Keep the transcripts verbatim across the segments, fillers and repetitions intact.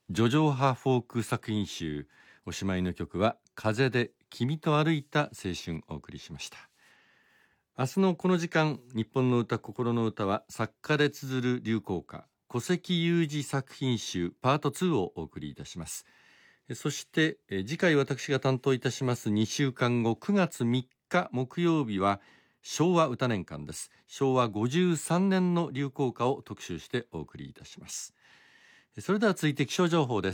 叙情派フォーク作品集、おしまいの曲は風で君と歩いた青春をお送りしました。明日のこの時間、日本の歌心の歌は作家で綴る流行歌古関裕二作品集パートツーをお送りいたします。そして次回私が担当いたしますにしゅうかんごくがつみっか木曜日は昭和歌年間です。昭和ごじゅうさんねんの流行歌を特集してお送りいたします。それでは続いて気象情報です。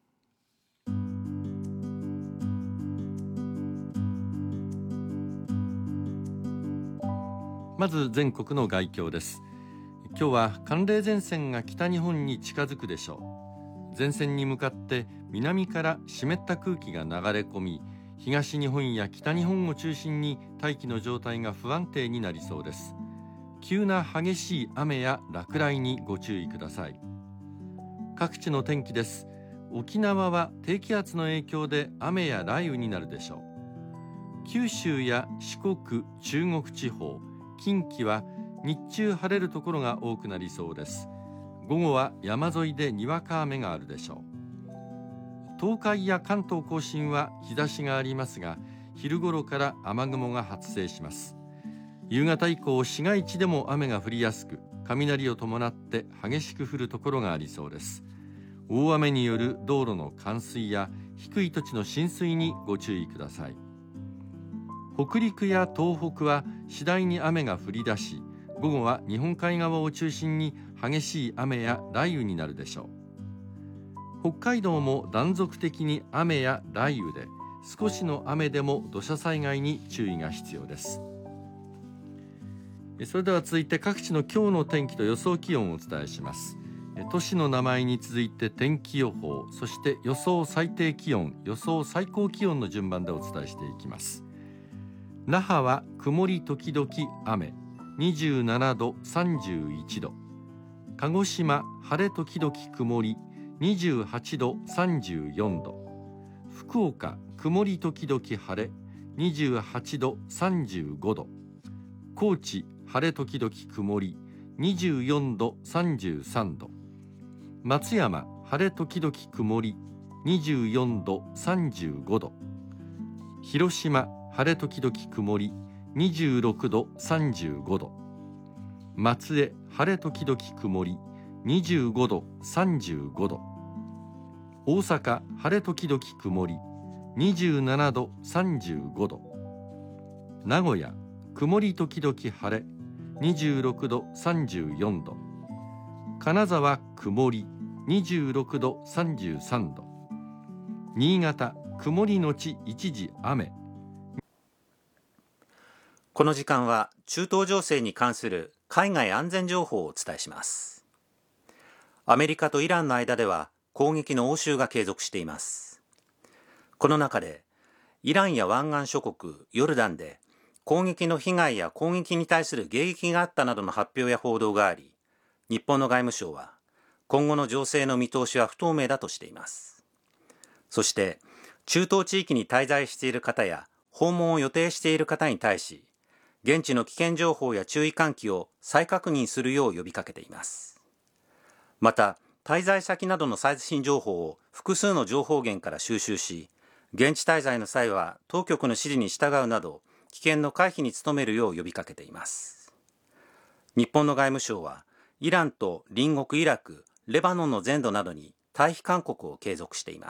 まず全国の概況です。今日は寒冷前線が北日本に近づくでしょう。前線に向かって南から湿った空気が流れ込み、東日本や北日本を中心に大気の状態が不安定になりそうです。急な激しい雨や落雷にご注意ください。各地の天気です。沖縄は低気圧の影響で雨や雷雨になるでしょう。九州や四国、中国地方、近畿は日中晴れるところが多くなりそうです。午後は山沿いでにわか雨があるでしょう。東海や関東甲信は日差しがありますが、昼頃から雨雲が発生します。夕方以降、市街地でも雨が降りやすく、雷を伴って激しく降るところがありそうです。大雨による道路の冠水や低い土地の浸水にご注意ください。北陸や東北は次第に雨が降り出し、午後は日本海側を中心に激しい雨や雷雨になるでしょう。北海道も断続的に雨や雷雨で、少しの雨でも土砂災害に注意が必要です。それでは続いて各地の今日の天気と予想気温をお伝えします。都市の名前に続いて天気予報、そして予想最低気温、予想最高気温の順番でお伝えしていきます。那覇は曇り時々雨、にじゅうななど、さんじゅういちど。鹿児島晴れ時々曇り、にじゅうはちど、さんじゅうよんど。福岡曇り時々晴れ、にじゅうはちど、さんじゅうごど。高知晴れ時々曇り、にじゅうよんど、さんじゅうさんど。松山晴れ時々曇り、にじゅうよんど、さんじゅうごど。広島晴れ時々曇り、にじゅうろくど、さんじゅうごど。松江晴れ時々曇り、にじゅうごど、さんじゅうごど。大阪晴れ時々曇り、にじゅうななど、さんじゅうごど。名古屋曇り時々晴れ、にじゅうろくど、さんじゅうよんど。金沢曇り、にじゅうろくど、さんじゅうさんど。新潟曇りのち一時雨。 この時間は中東情勢に関する海外安全情報をお伝えします。アメリカとイランの間では攻撃の応酬が継続しています。この中でイランや湾岸諸国ヨルダンで攻撃の被害や攻撃に対する迎撃があったなどの発表や報道があり、日本の外務省は今後の情勢の見通しは不透明だとしています。そして中東地域に滞在している方や訪問を予定している方に対し、現地の危険情報や注意喚起を再確認するよう呼びかけています。また、滞在先などの最新情報を複数の情報源から収集し、現地滞在の際は当局の指示に従うなど、危険の回避に努めるよう呼びかけています。日本の外務省は、イランと隣国イラク、レバノンの全土などに退避勧告を継続しています。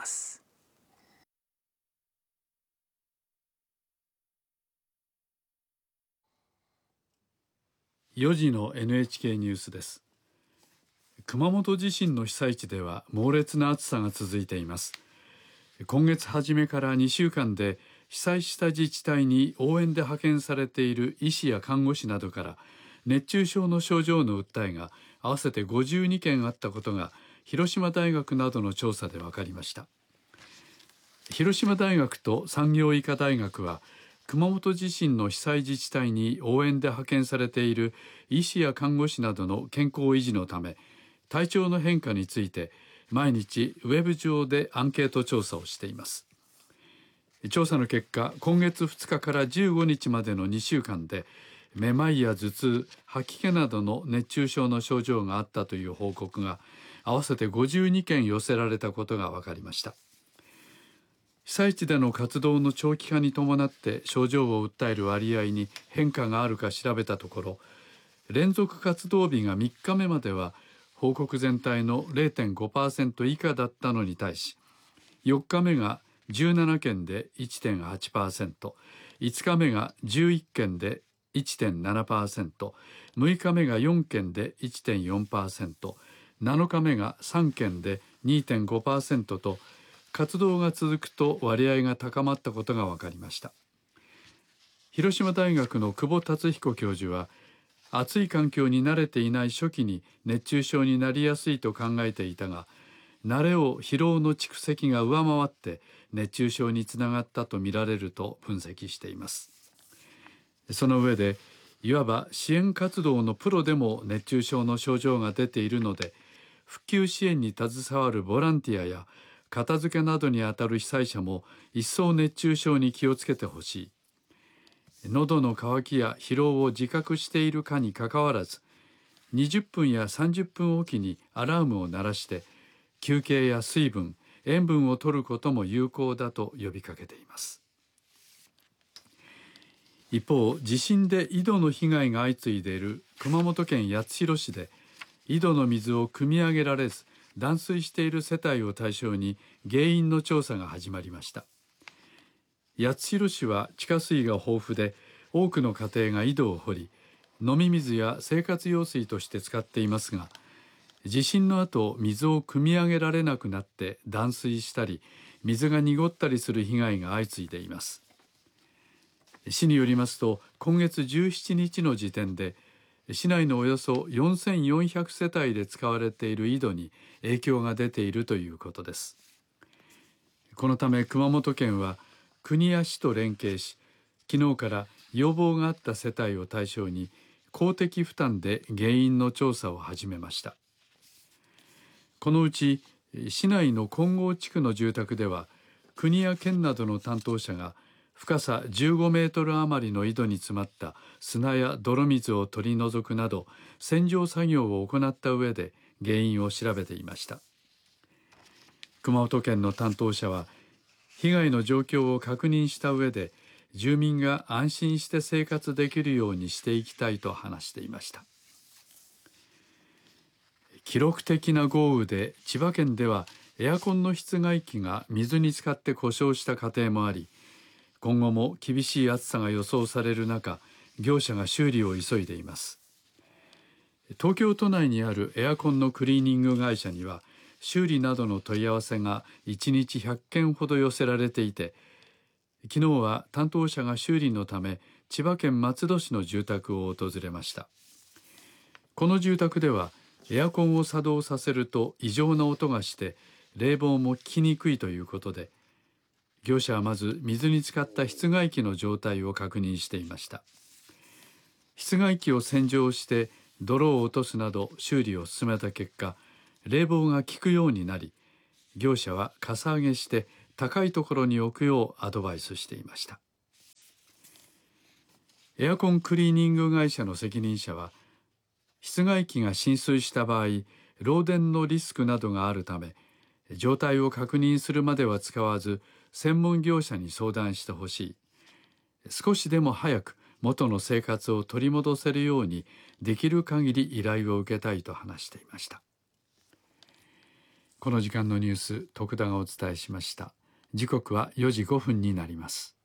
よじの エヌエイチケー ニュースです。熊本地震の被災地では猛烈な暑さが続いています。今月初めからにしゅうかんで被災した自治体に応援で派遣されている医師や看護師などから熱中症の症状の訴えが合わせてごじゅうにけんあったことが広島大学などの調査で分かりました。広島大学と産業医科大学は熊本地震の被災自治体に応援で派遣されている医師や看護師などの健康維持のため、体調の変化について毎日ウェブ上でアンケート調査をしています。調査の結果、今月ふつかからじゅうごにちまでのにしゅうかんでめまいや頭痛、吐き気などの熱中症の症状があったという報告が合わせてごじゅうにけん寄せられたことが分かりました。被災地での活動の長期化に伴って症状を訴える割合に変化があるか調べたところ、連続活動日がみっかめまでは報告全体の れいてんごパーセント 以下だったのに対し、よっかめがじゅうななけんで いってんはちパーセント、いつかめがじゅういっけんで いってんななパーセント、むいかめがよんけんで いってんよんパーセント、なのかめがさんけんで にてんごパーセント と活動が続くと割合が高まったことが分かりました。広島大学の久保達彦教授は、暑い環境に慣れていない初期に熱中症になりやすいと考えていたが、慣れを疲労の蓄積が上回って熱中症につながったとみられると分析しています。その上で、いわば支援活動のプロでも熱中症の症状が出ているので、復旧支援に携わるボランティアや片付けなどにあたる被災者も一層熱中症に気をつけてほしい。喉の渇きや疲労を自覚しているかにかかわらず、にじゅっぷんやさんじゅっぷんおきにアラームを鳴らして休憩や水分、塩分を摂ることも有効だと呼びかけています。一方、地震で井戸の被害が相次いでいる熊本県八代市で、井戸の水を汲み上げられず断水している世帯を対象に原因の調査が始まりました。八代市は地下水が豊富で、多くの家庭が井戸を掘り、飲み水や生活用水として使っていますが、地震の後、水を汲み上げられなくなって断水したり、水が濁ったりする被害が相次いでいます。市によりますと、今月じゅうしちにちの時点で、市内のおよそよんせんよんひゃくせたいで使われている井戸に影響が出ているということです。このため熊本県は国や市と連携し、昨日から要望があった世帯を対象に公的負担で原因の調査を始めました。このうち市内の金剛地区の住宅では、国や県などの担当者が深さじゅうごメートル余りの井戸に詰まった砂や泥水を取り除くなど洗浄作業を行った上で原因を調べていました。熊本県の担当者は、被害の状況を確認した上で住民が安心して生活できるようにしていきたいと話していました。記録的な豪雨で千葉県ではエアコンの室外機が水に浸かって故障した家庭もあり、今後も厳しい暑さが予想される中、業者が修理を急いでいます。東京都内にあるエアコンのクリーニング会社には、修理などの問い合わせがいちにちひゃっけんほど寄せられていて、昨日は担当者が修理のため千葉県松戸市の住宅を訪れました。この住宅ではエアコンを作動させると異常な音がして冷房も効きにくいということで、業者はまず水に浸かった室外機の状態を確認していました。室外機を洗浄して泥を落とすなど修理を進めた結果、冷房が効くようになり、業者はかさ上げして高いところに置くようアドバイスしていました。エアコンクリーニング会社の責任者は、室外機が浸水した場合、漏電のリスクなどがあるため、状態を確認するまでは使わず、専門業者に相談してほしい。少しでも早く元の生活を取り戻せるように、できる限り依頼を受けたいと話していました。この時間のニュース、徳田がお伝えしました。時刻はよじごふんになります。